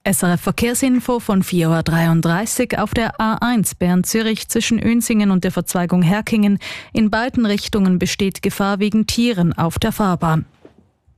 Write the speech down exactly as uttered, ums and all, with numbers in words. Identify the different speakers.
Speaker 1: S R F Verkehrsinfo von vier Uhr dreiunddreißig auf der A eins Bern-Zürich zwischen Uenzingen und der Verzweigung Herkingen. In beiden Richtungen besteht Gefahr wegen Tieren auf der Fahrbahn.